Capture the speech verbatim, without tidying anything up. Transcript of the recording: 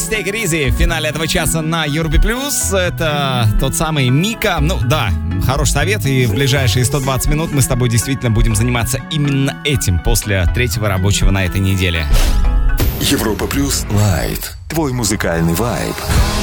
Take It Easy в финале этого часа на Европе Плюс. Это тот самый Мика. Ну да, хороший совет. И в ближайшие сто двадцать минут мы с тобой действительно будем заниматься именно этим после третьего рабочего на этой неделе. Европа Плюс Лайт. Твой музыкальный вайб.